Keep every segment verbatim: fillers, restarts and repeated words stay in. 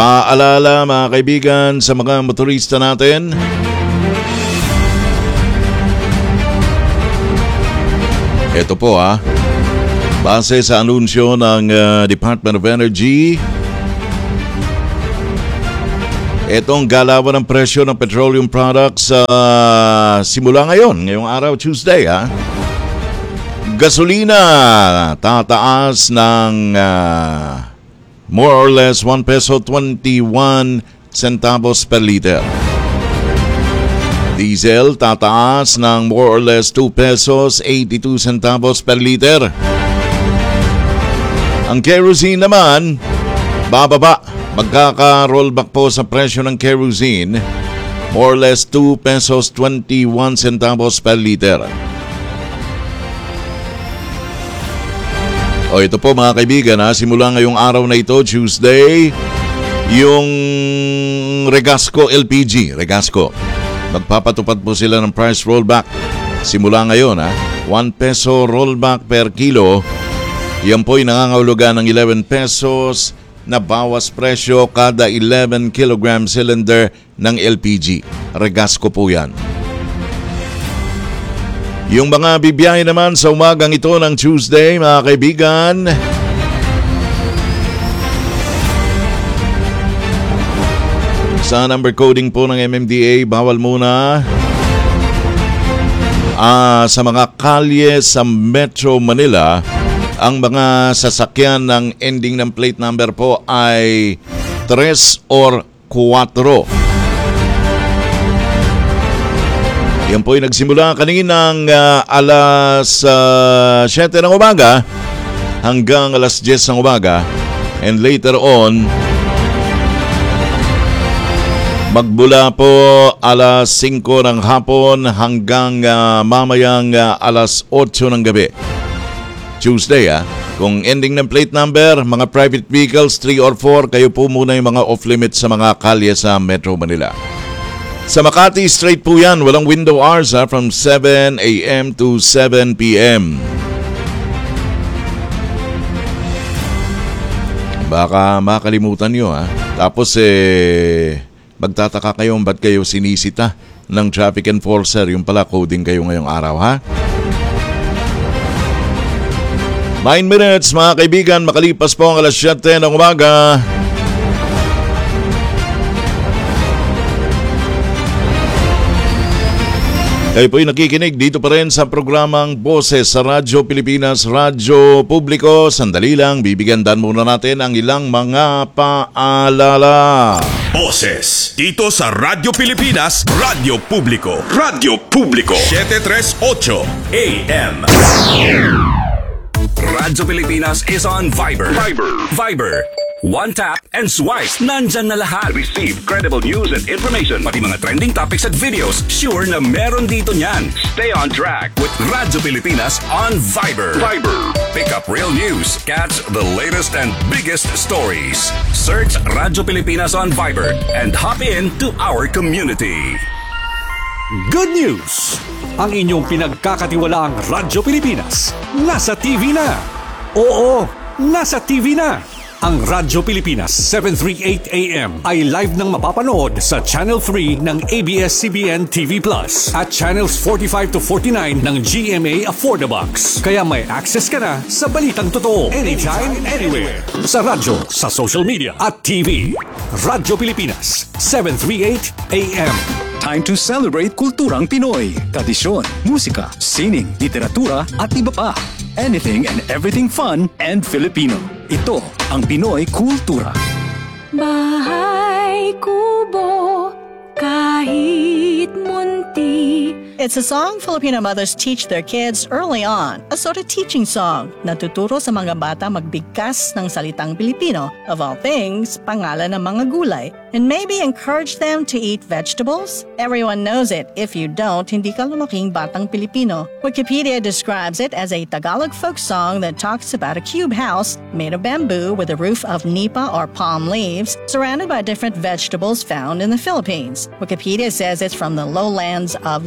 Paalala mga kaibigan sa mga motorista natin, ito po ah, base sa anunsyo ng uh, Department of Energy, itong galawan ng presyo ng petroleum products uh, simula ngayon, ngayong araw Tuesday ha. Gasolina tataas ng uh, more or less one peso twenty-one centavos per liter. Diesel tataas ng more or less two pesos eighty-two centavos per liter. Ang kerosene naman bababa, magkaka-rollback po sa presyo ng kerosene, more or less two pesos twenty-one centavos per liter. O ito po mga kaibigan ha, simula ngayong araw na ito, Tuesday, yung Regasco L P G, Regasco, magpapatupad po sila ng price rollback. Simula ngayon ha, one peso rollback per kilo. Yan po'y nangangahulugan ng eleven pesos na bawas presyo kada eleven kilogram cylinder ng L P G. Regasco po yan. Yung mga bibiyahe naman sa umagang ito ng Tuesday, mga kaibigan, sa number coding po ng M M D A, bawal muna ah, sa mga kalye sa Metro Manila. Ang mga sasakyan ng ending ng plate number po ay tres or cuatro. Yan po ay nagsimula kaninang uh, alas uh, siyete ng umaga hanggang alas diyes ng umaga. And later on, magmula po alas singko ng hapon hanggang uh, mamayang uh, alas otso ng gabi. Tuesday ah. Kung ending ng plate number, mga private vehicles three or four, kayo po muna yung mga off-limit sa mga kalye sa Metro Manila. Sa Makati, straight po yan. Walang window hours ha, from seven a.m. to seven p.m. Baka makalimutan nyo ha. Tapos eh, magtataka kayo ba't kayo sinisita ng traffic enforcer. Yung pala coding kayo ngayong araw ha. nine minutes mga kaibigan, makalipas po ang alas siyete ng umaga. Kayo po'y nakikinig dito pa rin sa programang Boses sa Radyo Pilipinas, Radyo Publiko. Sandali lang, bibigyan dan muna natin ang ilang mga paalala. Boses dito sa Radyo Pilipinas, Radyo Publiko. Radyo Publiko seven thirty-eight A M. Radyo Pilipinas is on Viber. Viber. Viber. One tap and swipe. Nandyan na lahat. Receive credible news and information. Pati mga trending topics at videos. Sure na meron dito niyan. Stay on track with Radyo Pilipinas on Viber. Viber. Pick up real news. Catch the latest and biggest stories. Search Radyo Pilipinas on Viber and hop in to our community. Good news! Ang inyong pinagkakatiwalaang Radyo Pilipinas nasa T V na. Oo, nasa T V na. Ang Radyo Pilipinas seven thirty-eight A M ay live nang mapapanood sa Channel three ng A B S C B N T V Plus at Channels forty-five to forty-nine ng G M A Affordabox. Kaya may access ka na sa balitang totoo anytime, anywhere. Sa radyo, sa social media at T V. Radyo Pilipinas seven thirty-eight A M. Time to celebrate kulturang Pinoy, tradisyon, musika, sining, literatura at iba pa. Anything and everything fun and Filipino. Ito ang Pinoy Kultura. Bahay kubo, kahit munti. It's a song Filipino mothers teach their kids early on. A sort of teaching song. Natuturo sa mga bata magbigkas ng salitang Pilipino. Of all things, pangalan ng mga gulay. And maybe encourage them to eat vegetables? Everyone knows it. If you don't, hindi ka lumaking batang Pilipino. Wikipedia describes it as a Tagalog folk song that talks about a cube house made of bamboo with a roof of nipa or palm leaves, surrounded by different vegetables found in the Philippines. Wikipedia says it's from the lowlands of Luzon.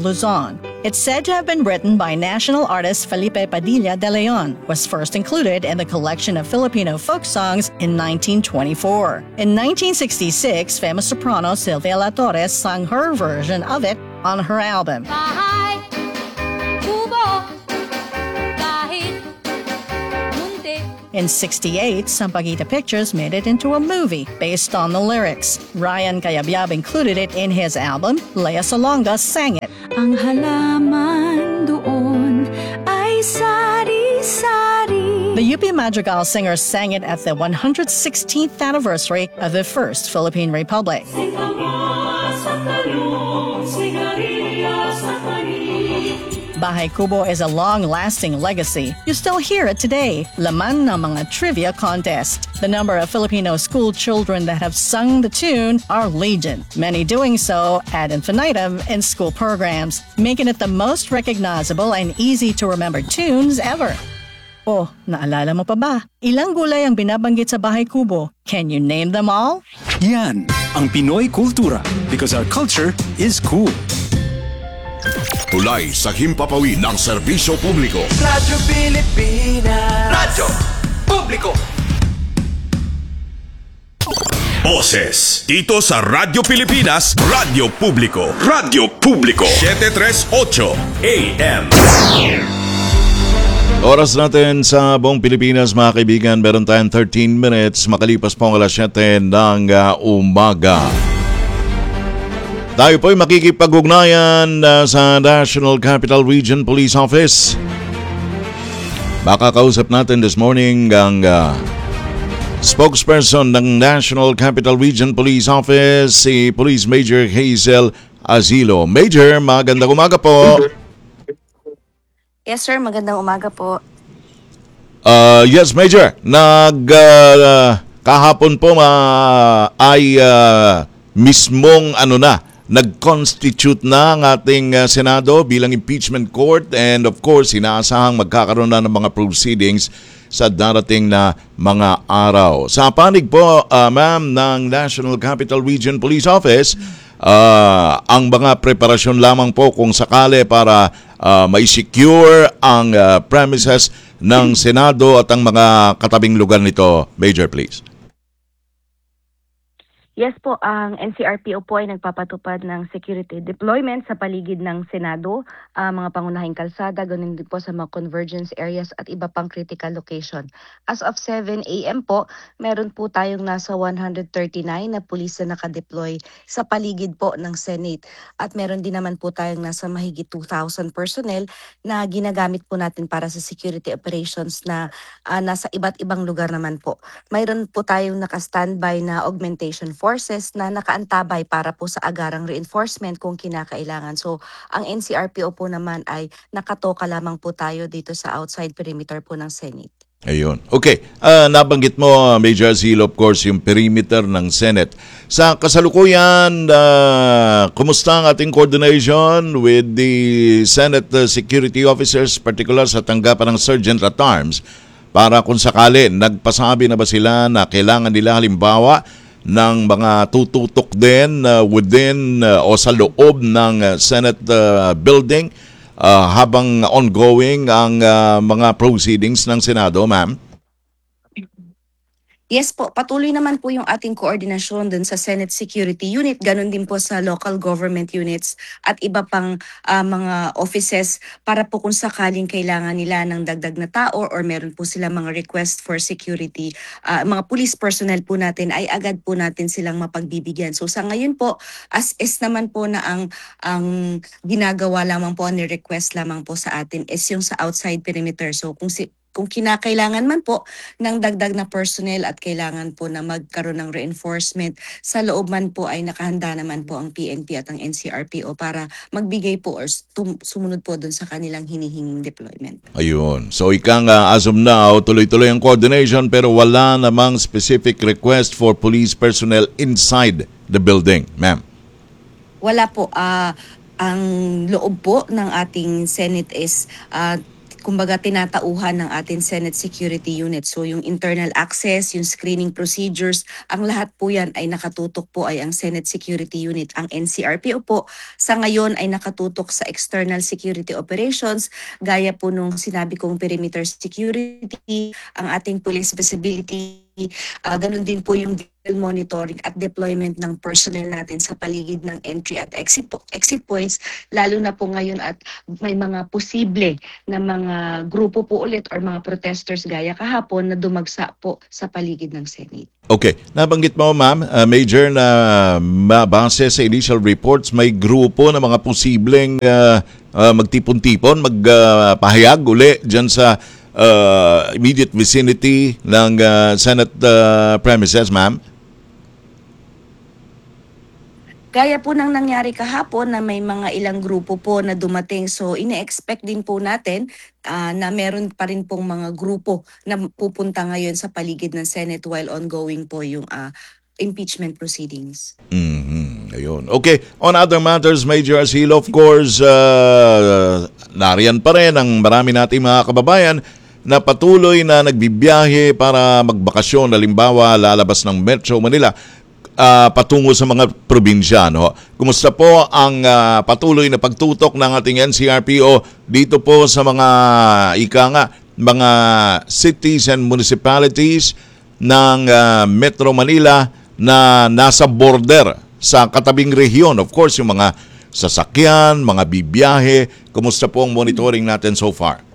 Leon. It's said to have been written by national artist Felipe Padilla de Leon, was first included in the collection of Filipino folk songs in nineteen twenty-four. In nineteen sixty-six, famous soprano Silvia La Torres sang her version of it on her album. Bahay, kubo, kahit munti. In sixty-eight, Sampaguita Pictures made it into a movie based on the lyrics. Ryan Cayabyab included it in his album. Lea Salonga sang it. Ang halaman doon ay sari-sari. The U P Madrigal singers sang it at the one hundred sixteenth anniversary of the First Philippine Republic. Bahay Kubo is a long-lasting legacy. You still hear it today, laman ng mga trivia contest. The number of Filipino school children that have sung the tune are legion, many doing so ad infinitum in school programs, making it the most recognizable and easy-to-remember tunes ever. Oh, naalala mo pa ba? Ilang gulay ang binabanggit sa Bahay Kubo? Can you name them all? Yan ang Pinoy Kultura because our culture is cool. Tulay sa himpapawid ng serbisyo publiko. Radyo Pilipinas. Radyo Publiko. Boses dito sa Radyo Pilipinas, Radyo Publiko. Radyo Publiko. seven thirty-eight A M. Oras natin sa buong Pilipinas, mga kaibigan, meron tayong thirteen minutes makalipas po ang alas seven ng uh, umaga. Tayo po'y makikipag-ugnayan uh, sa National Capital Region Police Office. Makakausap natin this morning ang uh, spokesperson ng National Capital Region Police Office, si Police Major Hazel Azilo. Major, magandang umaga po. Yes sir, magandang umaga po. Uh, yes, Major. Nag uh, kahapon po uh, ay uh, mismong ano na nag-constitute na ang ating uh, Senado bilang impeachment court, and of course, inaasahang magkakaroon na ng mga proceedings sa darating na mga araw. Sa panig po, uh, ma'am, ng National Capital Region Police Office, uh, ang mga preparasyon lamang po kung sakali para uh, ma-secure ang uh, premises ng Senado at ang mga katabing lugar nito. Major, please. Yes po, ang N C R P O po ay nagpapatupad ng security deployment sa paligid ng Senado, uh, mga pangunahing kalsada, ganun din po sa mga convergence areas at iba pang critical location. As of seven A M po, meron po tayong nasa one hundred thirty-nine na pulis na nakadeploy sa paligid po ng Senate. At meron din naman po tayong nasa mahigit two thousand personnel na ginagamit po natin para sa security operations na uh, nasa iba't ibang lugar naman po. Mayroon po tayong naka-standby na augmentation forces na nakaantabay para po sa agarang reinforcement kung kinakailangan. So, ang N C R P O po naman ay nakatoka lamang po tayo dito sa outside perimeter po ng Senate. Ayun. Okay. Uh, nabanggit mo, Major Azilo, of course, yung perimeter ng Senate. Sa kasalukuyan, uh, kumusta ang ating coordination with the Senate uh, security officers, particular sa tanggapan ng Sergeant at Arms, para kung sakali, nagpasabi na ba sila na kailangan nila halimbawa ng mga tututok din uh, within uh, o sa loob ng uh, Senate uh, building uh, habang ongoing ang uh, mga proceedings ng Senado, ma'am? Yes po, patuloy naman po yung ating koordinasyon dun sa Senate Security Unit, ganun din po sa local government units at iba pang uh, mga offices para po kung sakaling kailangan nila ng dagdag na tao or meron po sila mga request for security, uh, mga police personnel po natin ay agad po natin silang mapagbibigyan. So sa ngayon po, as is naman po na ang, ang ginagawa lamang po, ni request lamang po sa atin is yung sa outside perimeter. So kung si Kung kinakailangan man po ng dagdag na personnel at kailangan po na magkaroon ng reinforcement, sa loob man po ay nakahanda naman po ang P N P at ang N C R P O para magbigay po or tum- sumunod po dun sa kanilang hinihinging deployment. Ayun. So ika nga, as of now, tuloy-tuloy ang coordination pero wala namang specific request for police personnel inside the building, ma'am? Wala po. Uh, ang loob po ng ating Senate is uh, kumbaga tinatauhan ng ating Senate Security Unit. So yung internal access, yung screening procedures, ang lahat po yan ay nakatutok po ay ang Senate Security Unit. Ang N C R P O po sa ngayon ay nakatutok sa external security operations, gaya po nung sinabi kong perimeter security, ang ating police visibility, uh, ganun din po yung monitoring at deployment ng personnel natin sa paligid ng entry at exit, po- exit points, lalo na po ngayon at may mga posible na mga grupo po ulit or mga protesters gaya kahapon na dumagsa po sa paligid ng Senate. Okay, nabanggit mo ma'am, uh, Major, na ma- base sa initial reports, may grupo na mga posibleng uh, uh, magtipon-tipon, magpahayag uh, uli dyan sa uh, immediate vicinity ng uh, Senate uh, premises, ma'am? Gaya po ng nangyari kahapon na may mga ilang grupo po na dumating. So ine-expect din po natin uh, na meron pa rin pong mga grupo na pupunta ngayon sa paligid ng Senate while ongoing po yung uh, impeachment proceedings. Mm-hmm. Ayun. Okay, on other matters, Major Arcilo, of course, uh, nariyan pa rin ang marami nating mga kababayan na patuloy na nagbibiyahe para magbakasyon, halimbawa lalabas ng Metro Manila, Uh, patungo sa mga probinsya, no? Kumusta po ang uh, patuloy na pagtutok ng ating N C R P O dito po sa mga ika nga, mga cities and municipalities ng uh, Metro Manila na nasa border sa katabing rehiyon? Of course, yung mga sasakyan, mga bibiyahe, kumusta po ang monitoring natin so far?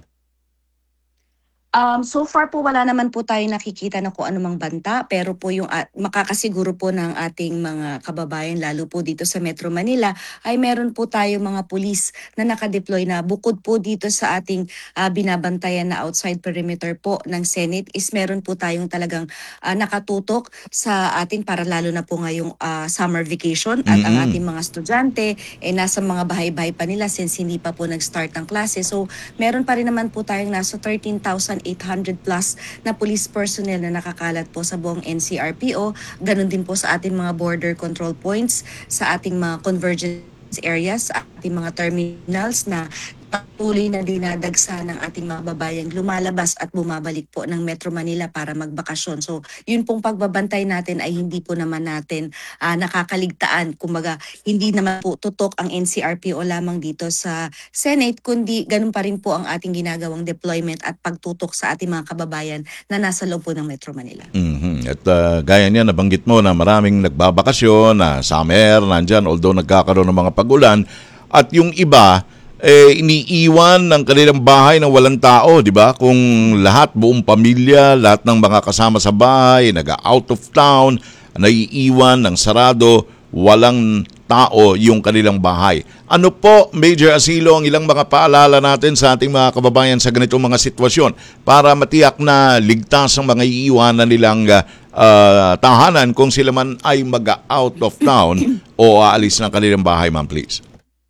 Um, so far po wala naman po tayo nakikita na kung anumang banta, pero po yung uh, makakasiguro po ng ating mga kababayan lalo po dito sa Metro Manila ay meron po tayo mga pulis na nakadeploy na bukod po dito sa ating uh, binabantayan na outside perimeter po ng Senate is meron po tayong talagang uh, nakatutok sa atin para lalo na po ngayong uh, summer vacation at Mm-hmm. ang ating mga estudyante eh nasa mga bahay-bahay pa nila since hindi pa po nag-start ang klase. So meron pa rin naman po tayong nasa thirteen thousand eight hundred plus na police personnel na nakakalat po sa buong N C R P O. Ganon din po sa ating mga border control points, sa ating mga convergence areas, sa ating mga terminals na patuloy na dinadagsa ng ating mga babayang lumalabas at bumabalik po ng Metro Manila para magbakasyon. So yun pong pagbabantay natin ay hindi po naman natin uh, nakakaligtaan. Kumbaga hindi naman po tutok ang N C R P O lamang dito sa Senate, kundi ganun pa rin po ang ating ginagawang deployment at pagtutok sa ating mga kababayan na nasa loob po ng Metro Manila. Mm-hmm. At uh, gaya niya, nabanggit mo na maraming nagbabakasyon, na summer, nandyan, although nagkakaroon ng mga pag-ulan, at yung iba, eh, iniiwan ng kanilang bahay ng walang tao, di ba? Kung lahat, buong pamilya, lahat ng mga kasama sa bahay, naga-out of town, naiiwan ng sarado, walang tao yung kanilang bahay. Ano po, Major Arcilo, ang ilang mga paalala natin sa ating mga kababayan sa ganitong mga sitwasyon para matiyak na ligtas ang mga iiwanan nilang uh, tahanan kung sila man ay mag-out of town o aalis ng kanilang bahay, ma'am, please?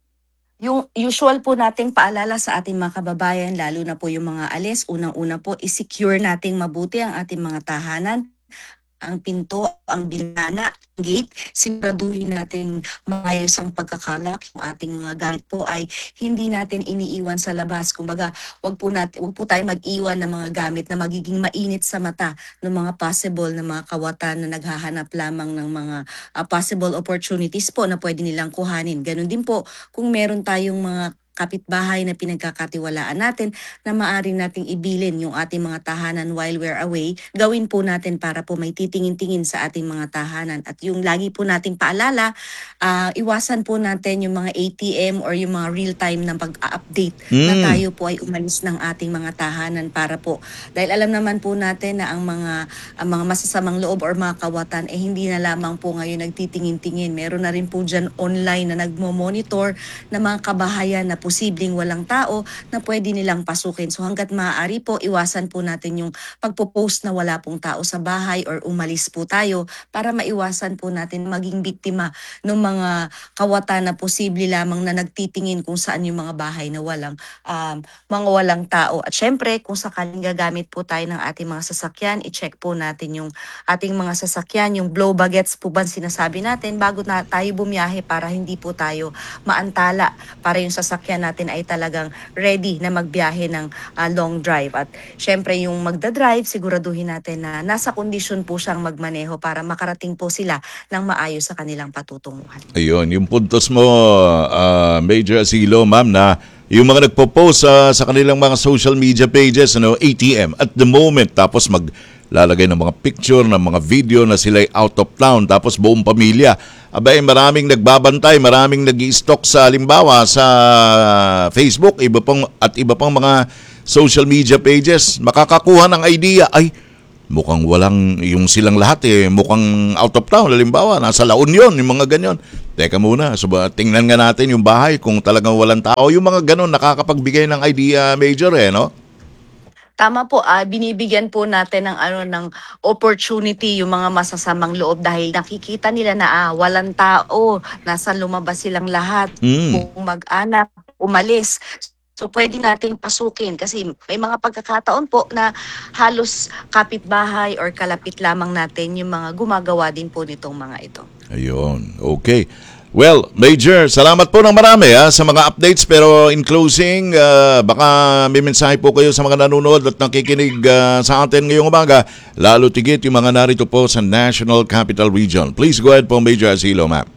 Yung usual po nating paalala sa ating mga kababayan, lalo na po yung mga alis, unang-una po, i-secure nating mabuti ang ating mga tahanan, ang pinto, ang binana, ang gate, siguraduhin natin maayos ang pagkakalak. Yung ating mga gamit po ay hindi natin iniiwan sa labas. Kumbaga, wag po, natin, wag po tayo mag-iwan ng mga gamit na magiging mainit sa mata ng mga possible na mga kawatan na naghahanap lamang ng mga uh, possible opportunities po na pwede nilang kuhanin. Ganon din po kung meron tayong mga kapitbahay na pinagkakatiwalaan natin na maaari nating ibilin yung ating mga tahanan while we're away, gawin po natin para po may titingin-tingin sa ating mga tahanan. At yung lagi po nating paalala, uh, iwasan po natin yung mga A T M or yung mga real-time na pag-update mm. na tayo po ay umalis ng ating mga tahanan para po. Dahil alam naman po natin na ang mga, ang mga masasamang loob or mga kawatan eh hindi na lamang po ngayon nagtitingin-tingin. Meron na rin po dyan online na nagmo-monitor na mga kabahayan na posibleng walang tao na pwede nilang pasukin. So hanggat maaari po, iwasan po natin yung pagpo-post na wala pong tao sa bahay or umalis po tayo para maiwasan po natin maging biktima ng mga kawatan na posible lamang na nagtitingin kung saan yung mga bahay na walang um, mga walang tao. At syempre, kung sakaling gagamit po tayo ng ating mga sasakyan, i-check po natin yung ating mga sasakyan, yung blow baguettes po ba sinasabi natin bago na tayo bumiyahe para hindi po tayo maantala para yung sasakyan sasakyan natin ay talagang ready na magbiyahe ng ah, long drive. At syempre yung magdadrive, siguraduhin natin na nasa kondisyon po siyang magmaneho para makarating po sila ng maayos sa kanilang patutunguhan. Ayun, yung puntos mo, ah, Major Asilo, ma'am, na yung mga nagpo-post sa, sa kanilang mga social media pages, ano, A T M, at the moment, tapos maglalagay ng mga picture, ng mga video na sila'y out of town, tapos buong pamilya. Abay, maraming nagbabantay, maraming nag-i-stock sa, halimbawa, sa Facebook, iba pang, at iba pang mga social media pages, makakakuha ng idea, ay, mukhang walang, yung silang lahat eh, mukhang out of town, halimbawa, nasa La Union, yung mga ganyan. Teka muna, so, tingnan nga natin yung bahay kung talagang walang tao. Yung mga ganon, nakakapagbigay ng idea, Major, eh, no? Tama po, ah, binibigyan po natin ng ano ng opportunity yung mga masasamang loob dahil nakikita nila na ah, walang tao, nasa lumabas silang lahat, Mm. kung mag-anak, umalis. So pwede nating pasukin kasi may mga pagkakataon po na halos kapitbahay or kalapit lamang natin yung mga gumagawa din po nitong mga ito. Ayun, okay. Well, Major, salamat po ng marami ha, sa mga updates. Pero in closing, ah, baka may mensahe po kayo sa mga nanonood at nakikinig ah, sa atin ngayong umaga, lalo tigit yung mga narito po sa National Capital Region. Please go ahead po, Major Asilo, ma'am.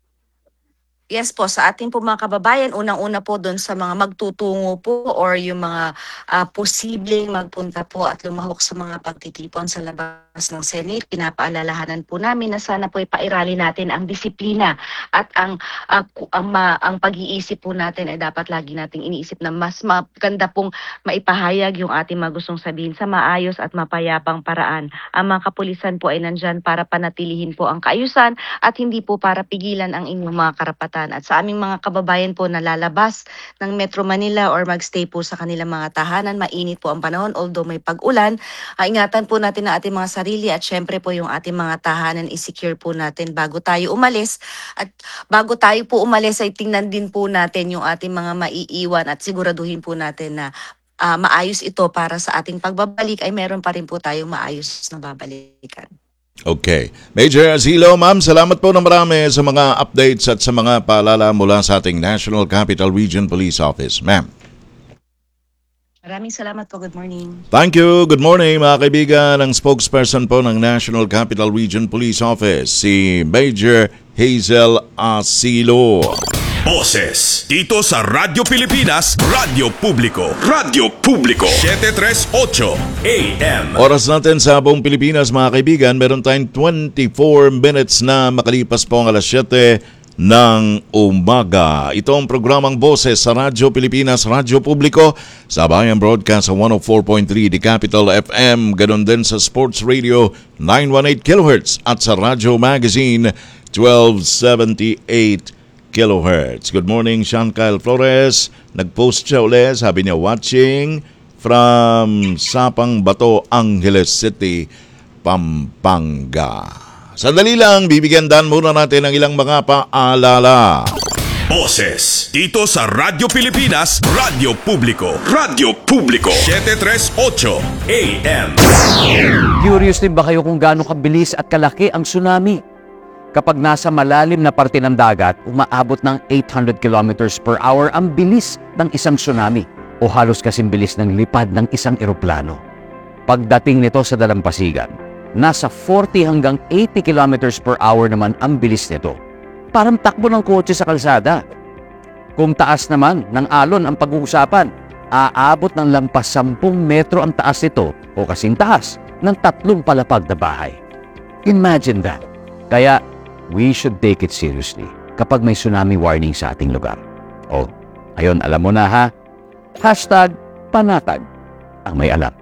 Yes po, sa ating po mga kababayan, unang-una po doon sa mga magtutungo po or yung mga ah, posibleng magpunta po at lumahok sa mga pagtitipon sa labas ng Senate, pinapaalalahanan po namin na sana po ipairali natin ang disiplina at ang ah, ku- ang, ma- ang pag-iisip po natin ay dapat lagi nating iniisip na mas maganda pong maipahayag yung ating mga gustong sabihin sa maayos at mapayapang paraan. Ang mga kapulisan po ay nandyan para panatilihin po ang kaayusan at hindi po para pigilan ang inyong mga karapatan. At sa aming mga kababayan po na lalabas ng Metro Manila or magstay po sa kanilang mga tahanan, mainit po ang panahon, although may pag-ulan, ah, ingatan po natin ang ating mga sarili at syempre po yung ating mga tahanan i-secure po natin bago tayo umalis. At bago tayo po umalis ay tingnan din po natin yung ating mga maiiwan at siguraduhin po natin na ah, maayos ito para sa ating pagbabalik ay meron pa rin po tayong maayos na babalikan. Okay. Major Asilo, ma'am, salamat po ng marami sa mga updates at sa mga paalala mula sa ating National Capital Region Police Office. Ma'am. Maraming salamat po. Good morning. Thank you. Good morning, mga kaibigan. Ang spokesperson po ng National Capital Region Police Office, si Major Hazel Asilo. Boses dito sa Radyo Pilipinas, Radyo Publiko. Radyo Publiko. seven thirty-eight A M. Oras natin sa buong Pilipinas, mga kaibigan, meron tayong twenty-four minutes na makalipas po ang alas siyete ng umaga. Ito ang programang Boses sa Radyo Pilipinas, Radyo Publiko, sa Bayan Broadcast sa one oh four point three The Capital F M, ganun din sa Sports Radio nine eighteen kilohertz at sa Radyo Magazine twelve seventy-eight kilohertz. Good morning, Sean Kyle Flores. Nag-post siya ulit, sabi niya, watching from Sapang Bato, Angeles City, Pampanga. Sandali lang, bibigyan dan muna natin ng ilang mga paalala. Boses dito sa Radyo Pilipinas, Radyo Publiko. Radyo Publiko. seven thirty-eight A M. Curious din ba kayo kung gaano kabilis at kalaki ang tsunami? Kapag nasa malalim na parte ng dagat, umaabot ng eight hundred kilometers per hour ang bilis ng isang tsunami o halos kasing bilis ng lipad ng isang eroplano. Pagdating nito sa dalampasigan, nasa forty hanggang eighty kilometers per hour naman ang bilis nito. Parang takbo ng kotse sa kalsada. Kung taas naman ng alon ang pag-uusapan, aabot ng lampas sampung metro ang taas nito o kasing taas ng tatlong palapag na bahay. Imagine that. Kaya, we should take it seriously kapag may tsunami warning sa ating lugar. O, ayun, alam mo na ha? Hashtag panatag ang may alam.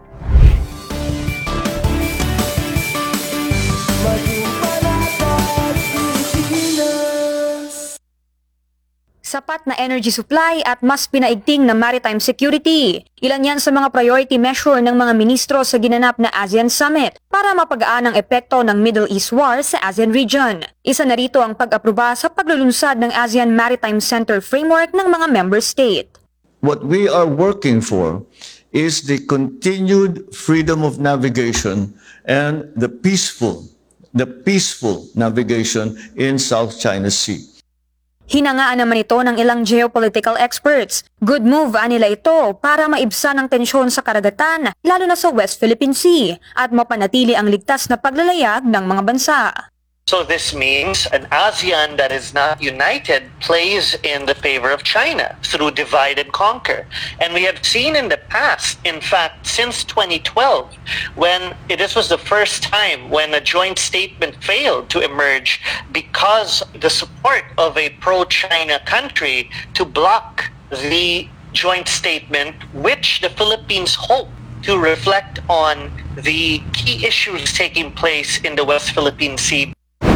Sapat na energy supply at mas pinaigting na maritime security. Ilan yan sa mga priority measure ng mga ministro sa ginanap na ASEAN Summit para mapagaan ang epekto ng Middle East War sa ASEAN region. Isa na rito ang pag-aproba sa paglulunsad ng ASEAN Maritime Center Framework ng mga member state. What we are working for is the continued freedom of navigation and the peaceful, the peaceful navigation in South China Sea. Hinangaan naman ito ng ilang geopolitical experts. Good move anila ito para maibsan ang tensyon sa karagatan, lalo na sa West Philippine Sea, at mapanatili ang ligtas na paglalayag ng mga bansa. So this means an ASEAN that is not united plays in the favor of China through divide and conquer. And we have seen in the past, in fact, since twenty twelve, when this was the first time when a joint statement failed to emerge because the support of a pro-China country to block the joint statement, which the Philippines hope to reflect on the key issues taking place in the West Philippine Sea.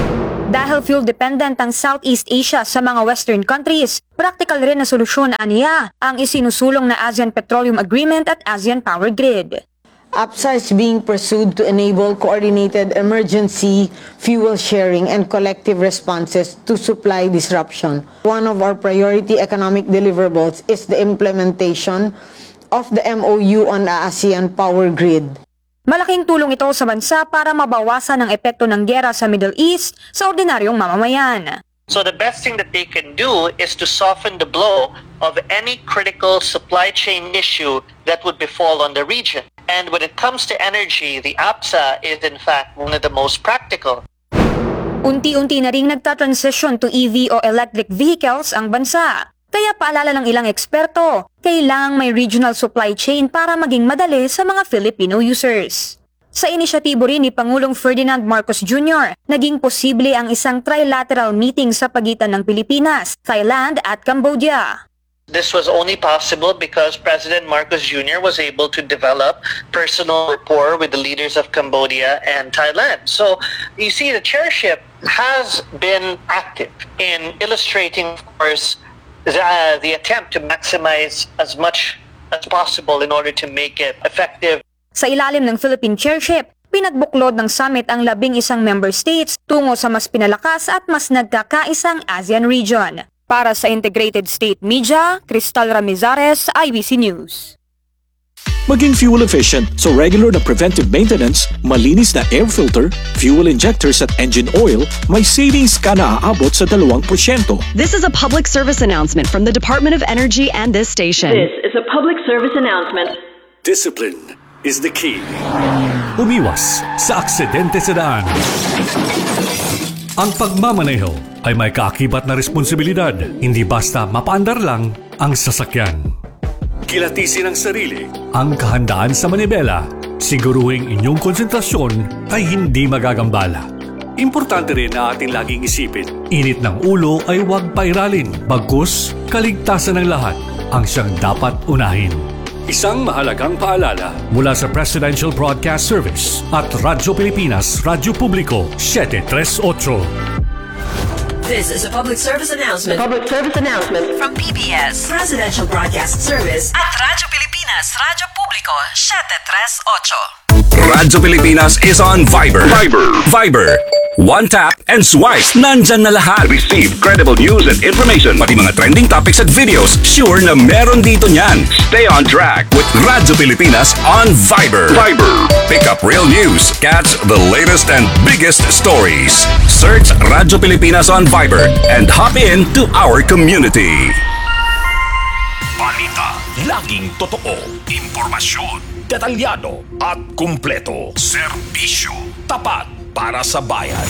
Dahil fuel-dependent ang Southeast Asia sa mga Western countries, practical rin na solusyon aniya ang isinusulong na ASEAN Petroleum Agreement at ASEAN Power Grid. APSA is being pursued to enable coordinated emergency fuel sharing and collective responses to supply disruption. One of our priority economic deliverables is the implementation of the M O U on the ASEAN Power Grid. Malaking tulong ito sa bansa para mabawasan ang epekto ng giyera sa Middle East sa ordinaryong mamamayan. So the best thing that they can do is to soften the blow of any critical supply chain issue that would befall on the region. And when it comes to energy, the APSA is in fact one of the most practical. Unti-unti na ring nagta-transition to E V o electric vehicles ang bansa. Kaya paalala ng ilang eksperto, kailangang may regional supply chain para maging madali sa mga Filipino users. Sa inisyatibo rin ni Pangulong Ferdinand Marcos Junior, naging posible ang isang trilateral meeting sa pagitan ng Pilipinas, Thailand at Cambodia. This was only possible because President Marcos Junior was able to develop personal rapport with the leaders of Cambodia and Thailand. So you see, the chairship has been active in illustrating, of course, The, uh, the attempt to maximize as much as possible in order to make it effective. Sa ilalim ng Philippine chairship, pinagbuklod ng summit ang labing isang member states tungo sa mas pinalakas at mas nagkakaisang ASEAN region. Para sa Integrated State Media, Cristal Ramizares, I B C News. Maging fuel efficient, so regular na preventive maintenance, malinis na air filter, fuel injectors at engine oil, may savings ka na aabot sa dalawang porsyento. This is a public service announcement from the Department of Energy and this station. This is a public service announcement. Discipline is the key. Umiwas sa aksidente sa daan. Ang pagmamaneho ay may kaakibat na responsibilidad, hindi basta mapaandar lang ang sasakyan. Kilatisin ang sarili, ang kahandaan sa manibela, siguruhing inyong konsentrasyon ay hindi magagambala. Importante rin na ating laging isipin, init ng ulo ay huwag pairalin, bagkus kaligtasan ng lahat ang siyang dapat unahin. Isang mahalagang paalala mula sa Presidential Broadcast Service at Radyo Pilipinas, Radyo Publiko, seven three eight. This is a public service announcement. Public service announcement From P B S, Presidential Broadcast Service at Radyo Pilipinas, Radyo Publiko, seven three eight. Radyo Pilipinas is on Viber. Viber. Viber. One tap and swipe. Nandyan na lahat. Receive credible news and information. Pati mga trending topics at videos. Sure na meron dito niyan. Stay on track with Radyo Pilipinas on Viber. Viber. Pick up real news. Catch the latest and biggest stories. Search Radyo Pilipinas on Viber and hop in to our community. Balita, laging totoo. Impormasyon, detalyado at kumpleto. Serbisyo, tapat para sa bayan.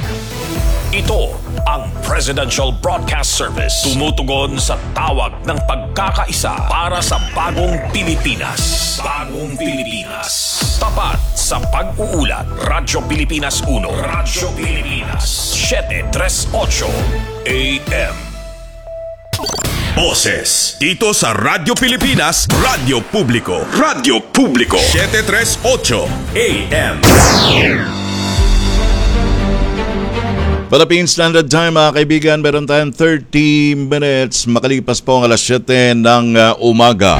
Ito ang Presidential Broadcast Service. Tumutugon sa tawag ng pagkakaisa para sa bagong Pilipinas. Bagong Pilipinas. Tapat sa pag-uulat. Radyo Pilipinas one. Radyo Pilipinas seven three eight A M. Boses dito sa Radyo Pilipinas, Radyo Publiko. Radyo Publiko seven three eight A M. Philippine Standard Time, mga kaibigan, meron tayong thirty minutes makalipas po ang alas siyete ng uh, umaga.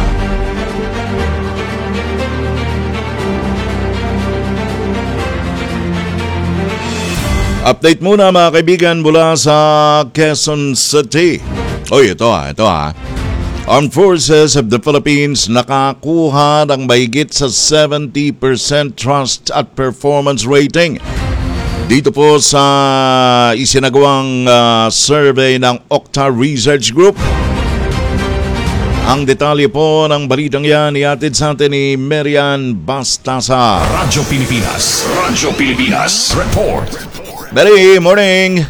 Update muna, mga kaibigan, mula sa Quezon City. Oy, ito ha, ito ha. Armed Forces of the Philippines nakakuha ng mahigit sa seventy percent trust at performance rating dito po sa isinagawang uh, survey ng Okta Research Group. Ang detalye po ng balitang yan iatid sa atin ni Marian Bastasa. Radyo Pilipinas. Radyo Pilipinas. Report. Very morning.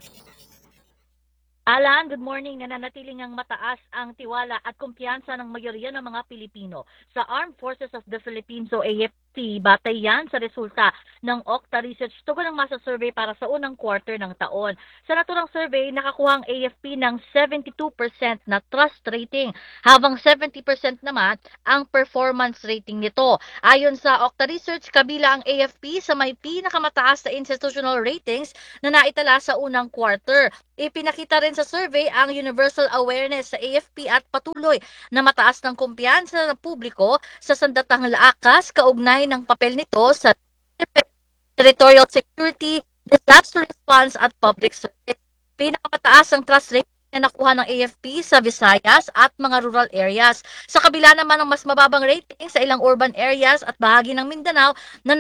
Alan, good morning. Nananatiling ang mataas ang tiwala at kumpiyansa ng mayoriya ng mga Pilipino sa Armed Forces of the Philippines o A F P. Batay yan sa resulta ng Okta Research tugon ng masa survey para sa unang quarter ng taon. Sa naturang survey, nakakuha ang A F P ng seventy-two percent na trust rating, habang seventy percent naman ang performance rating nito. Ayon sa Okta Research, kabila ang A F P sa may pinakamataas na institutional ratings na naitala sa unang quarter. Ipinakita rin sa survey ang universal awareness sa A F P at patuloy na mataas ng kumpiyansa ng publiko sa sandatang laakas kaugnay ng papel nito sa territorial security, disaster response at public service. Pinakamataas ang trust rating na nakuha ng A F P sa Visayas at mga rural areas. Sa kabila naman ng mas mababang rating sa ilang urban areas at bahagi ng Mindanao na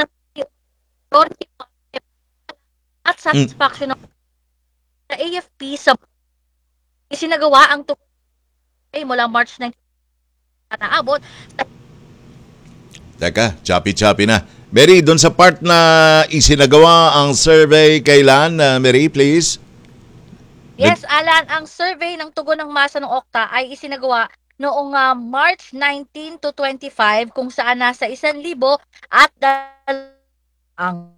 at satisfaction ng sa A F P sa isinagawa ang tukay mula March nineteenth at naabot. Teka, choppy-choppy na. Mary, doon sa part na isinagawa ang survey, kailan? Uh, Mary, please. Yes, Alan, ang survey ng tugon ng masa ng Okta ay isinagawa noong uh, March nineteenth to twenty-five kung saan nasa isang libo at dal- ang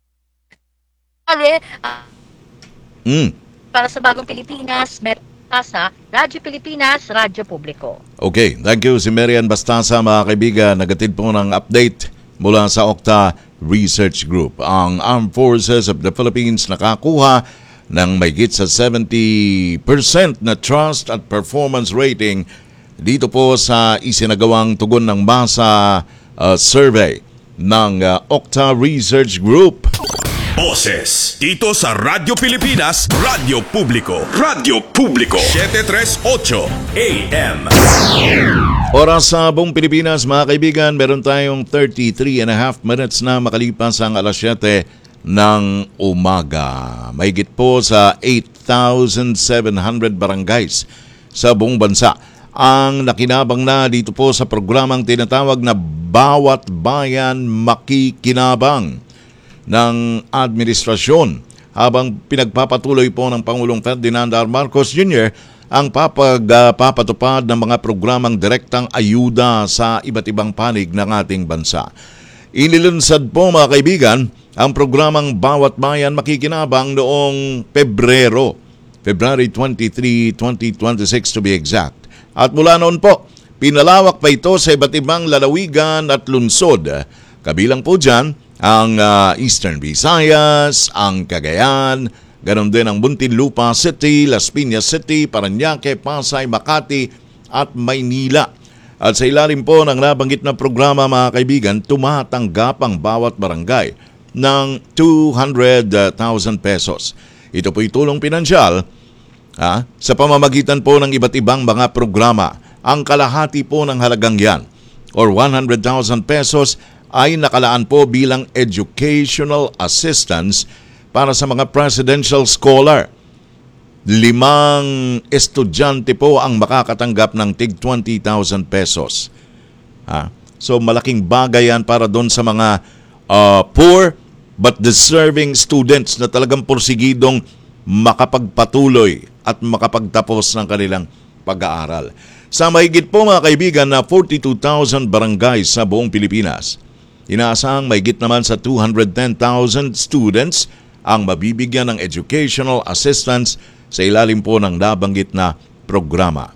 uh, Mm. para sa Bagong Pilipinas, meron sa Radyo Pilipinas, Radyo Publiko. Okay, thank you si Marian Bastasa, mga kaibigan. Nagatid po ng update mula sa Okta Research Group. Ang Armed Forces of the Philippines nakakuha ng mahigit sa seventy percent na trust at performance rating dito po sa isinagawang tugon ng masa uh, survey ng uh, Okta Research Group. Boses dito sa Radyo Pilipinas, Radyo Publiko. Radyo Publiko seven thirty-eight A M. Oras sa buong Pilipinas, mga kaibigan, meron tayong thirty-three and a half minutes na makalipas ang alas siyete ng umaga. Mahigit po sa eight thousand seven hundred barangays sa buong bansa ang nakinabang na dito po sa programang tinatawag na Bawat Bayan Makikinabang ng administrasyon, habang pinagpapatuloy po ng Pangulong Ferdinand R. Marcos Junior ang papagpapatupad uh, ng mga programang direktang ayuda sa iba't ibang panig ng ating bansa. Inilunsad po, mga kaibigan, ang programang Bawat Bayan Makikinabang noong Pebrero, February twenty-third, twenty twenty-six to be exact. At mula noon po, pinalawak pa ito sa iba't ibang lalawigan at lungsod. Kabilang po dyan ang uh, Eastern Visayas, ang Cagayan, ganon din ang Muntinlupa City, Las Piñas City, Parañaque, Pasay, Makati at Maynila. At sa ilalim po ng nabanggit na programa, mga kaibigan, tumatanggap ang bawat barangay ng two hundred thousand pesos. Ito po'y tulong pinansyal ha, sa pamamagitan po ng iba't ibang mga programa. Ang kalahati po ng halagang yan or one hundred thousand pesos ay nakalaan po bilang educational assistance para sa mga presidential scholar. Limang estudyante po ang makakatanggap ng tig twenty thousand pesos. Ha? So malaking bagay yan para doon sa mga uh, poor but deserving students na talagang porsigidong makapagpatuloy at makapagtapos ng kanilang pag-aaral. Sa mahigit po, mga kaibigan, na forty-two thousand barangays sa buong Pilipinas, inaasahang mahigit naman sa two hundred ten thousand students ang mabibigyan ng educational assistance sa ilalim po ng nabanggit na programa.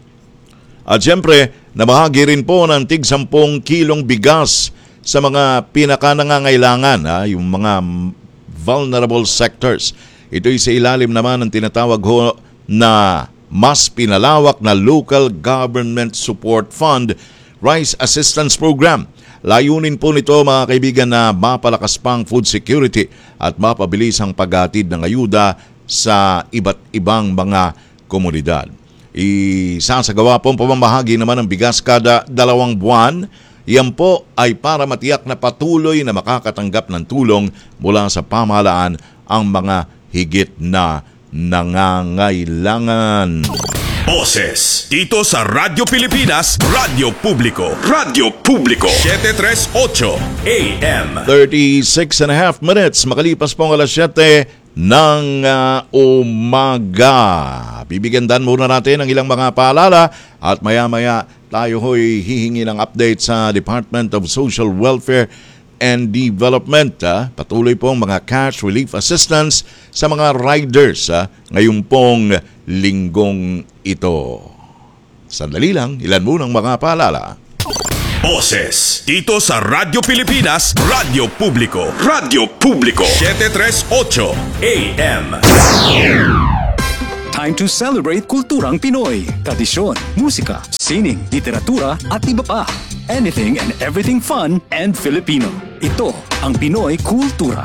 At siyempre, nabahagi rin po ng tig sampung kilong bigas sa mga pinakanangangailangan, ha, yung mga vulnerable sectors. Ito'y sa ilalim naman ng tinatawag ho na mas pinalawak na Local Government Support Fund Rice Assistance Program. Layunin po nito, mga kaibigan, na mapalakas pang food security at mapabilis ang paghatid ng ayuda sa iba't ibang mga komunidad. Isasagawa po ang pamamahagi naman ng bigas kada dalawang buwan Yan po ay para matiyak na patuloy na makakatanggap ng tulong mula sa pamahalaan ang mga higit na nangangailangan. Boses dito sa Radyo Pilipinas, Radyo Publiko. Radyo Publiko. seven thirty-eight A M. thirty-six and a half minutes. Makalipas po ang alas siyete ng uh, umaga. Bibigyan muna natin ang ilang mga paalala at maya-maya tayo ho'y hihingi ng update sa Department of Social Welfare and Development. Ah. Patuloy pong mga cash relief assistance sa mga riders ah, ngayong pong linggong ito. Sandali lang, ilan munang mga paalala. Boses dito sa Radyo Pilipinas, Radyo Publiko. Radyo Publiko. seven thirty-eight A M. Time to celebrate kulturang Pinoy. Tradisyon, musika, sining, literatura at iba pa. Anything and everything fun and Filipino. Ito ang Pinoy Kultura.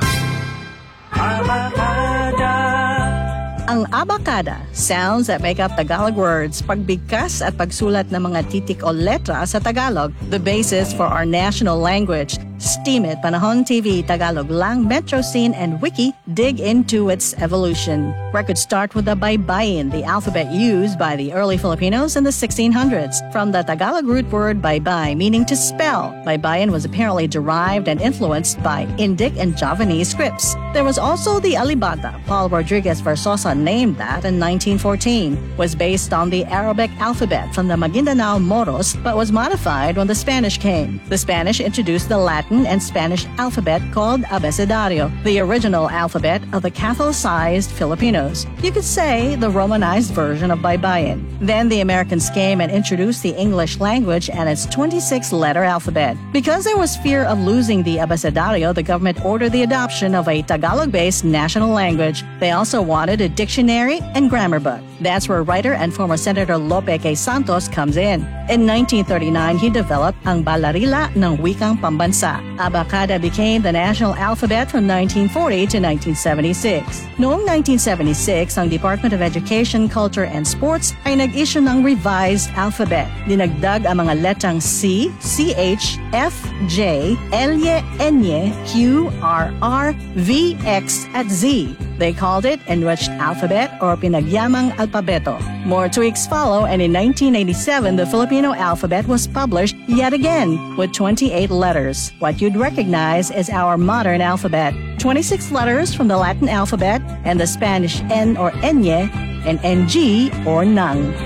Ang abacada, sounds that make up Tagalog words, pagbigkas at pagsulat ng mga titik o letra sa Tagalog, the basis for our national language. Steam It, Panahon T V, Tagalog Lang, Metro Scene, and Wiki dig into its evolution. Records start with the baybayin, the alphabet used by the early Filipinos in the sixteen hundreds. From the Tagalog root word baybay, meaning to spell, baybayin was apparently derived and influenced by Indic and Javanese scripts. There was also the alibata. Paul Rodriguez Versosa named that in nineteen fourteen, was based on the Arabic alphabet from the Maguindanao Moros, but was modified when the Spanish came. The Spanish introduced the Latin and Spanish alphabet called abecedario, the original alphabet of the Catholicized Filipinos. You could say the Romanized version of baybayin. Then the Americans came and introduced the English language and its twenty-six letter alphabet. Because there was fear of losing the abecedario, the government ordered the adoption of a Tagalog-based national language. They also wanted a dictionary and grammar book. That's where writer and former Senator Lope K. Santos comes in. In nineteen thirty-nine, he developed ang Balarila ng Wikang Pambansa. Abacada became the national alphabet from nineteen forty to nineteen seventy-six. Noong nineteen seventy-six, ang Department of Education, Culture and Sports ay nag-issue ng revised alphabet. Dinagdag ang mga letrang C, C H, F, J, L, N, Q, R, R, V, X at Z. They called it Enriched Alphabet or Pinagyamang Alpabeto. More tweaks follow, and in nineteen eighty-seven, the Filipino alphabet was published yet again with twenty-eight letters. What you'd recognize is our modern alphabet. twenty-six letters from the Latin alphabet and the Spanish N or Enye and N G or Nang.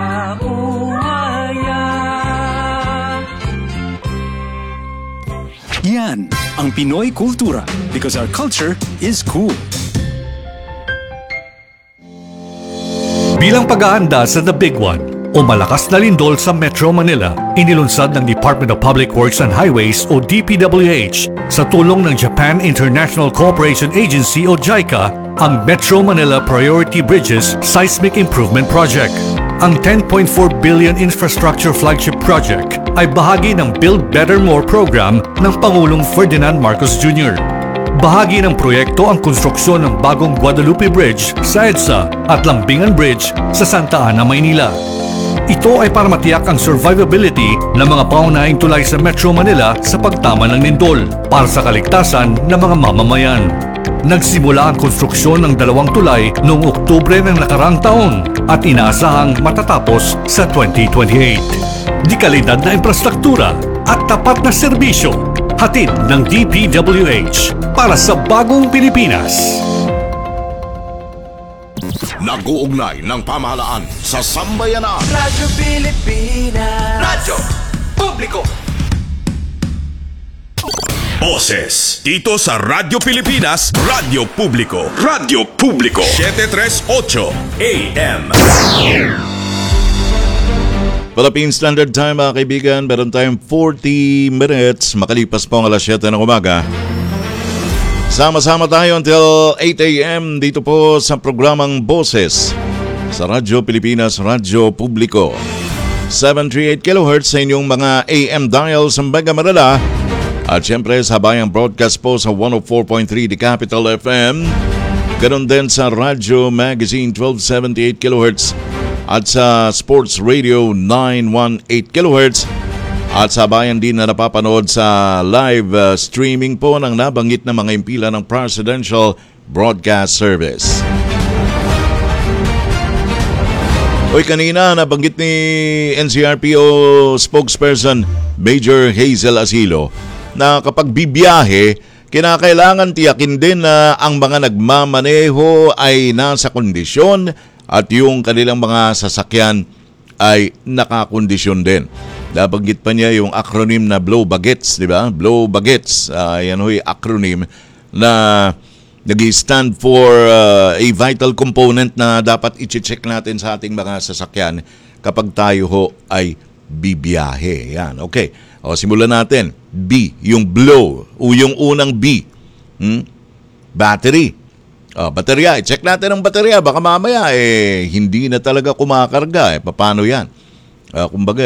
Yan ang Pinoy Kultura, because our culture is cool. Bilang pag-aanda sa The Big One o malakas na lindol sa Metro Manila, inilunsad ng Department of Public Works and Highways o D P W H sa tulong ng Japan International Cooperation Agency o JICA ang Metro Manila Priority Bridges Seismic Improvement Project. Ang ten point four billion infrastructure flagship project ay bahagi ng Build Better More program ng Pangulong Ferdinand Marcos Junior Bahagi ng proyekto ang konstruksyon ng bagong Guadalupe Bridge sa EDSA at Lambingan Bridge sa Santa Ana, Maynila. Ito ay para matiyak ang survivability ng mga paunahing tulay sa Metro Manila sa pagtama ng lindol para sa kaligtasan ng mga mamamayan. Nagsimula ang konstruksyon ng dalawang tulay noong Oktubre ng nakarang taon at inaasahang matatapos sa twenty twenty-eight. Di kalidad na infrastruktura at tapat na serbisyo, hatid ng D P W H para sa bagong Pilipinas. Nag-uugnay ng pamahalaan sa sambayanan. Radyo Pilipinas. Radyo Publiko. Boses dito sa Radyo Pilipinas, Radyo Publiko. Radyo Publiko. seven thirty-eight A M. Philippine Standard Time, mga kaibigan. Meron tayong forty minutes makalipas po ang alas siyete ng umaga. Sama-sama tayo until eight A M dito po sa programang Boses sa Radyo Pilipinas, Radyo Publiko. seven thirty-eight kilohertz sa inyong mga A M dials sa Mega Manila. At syempre sa bayang broadcast po sa one oh four point three The Capital F M. Ganon din sa Radyo Magazine twelve seventy-eight kilohertz at sa Sports Radio nine eighteen kilohertz. At sabayan din na napapanood sa live uh, streaming po ng nabanggit na mga impila ng Presidential Broadcast Service. Oy, kanina nabanggit ni N C R P O spokesperson Major Hazel Asilo na kapag bibiyahe, kinakailangan tiyakin din na ang mga nagmamaneho ay nasa kondisyon at yung kanilang mga sasakyan ay nakakondisyon din. Nabanggit pa niya yung acronym na Blow Bagets, di ba? Blow Bagets, uh, yan ho'y acronym na nag-stand for uh, a vital component na dapat i-check natin sa ating mga sasakyan kapag tayo ho ay bibiyahe. Yan, okay. O, simulan natin. B, yung blow, o yung unang B. Hmm? Battery. O, baterya. I-check natin ang baterya. Baka mamaya, eh, hindi na talaga kumakarga. Eh, paano yan? Uh, kumbaga,